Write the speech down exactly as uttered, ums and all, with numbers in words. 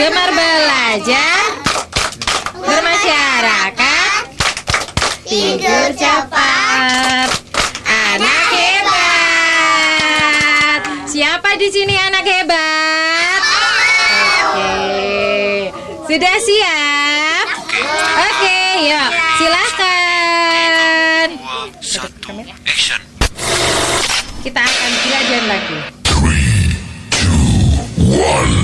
gemar belajar, bermasyarakat, tidur cepat, anak hebat. Siapa di sini anak hebat? Oke, sudah siap? Oke, yuk silakan. Satu, action. Kita akan belajar lagi. Three, two, one.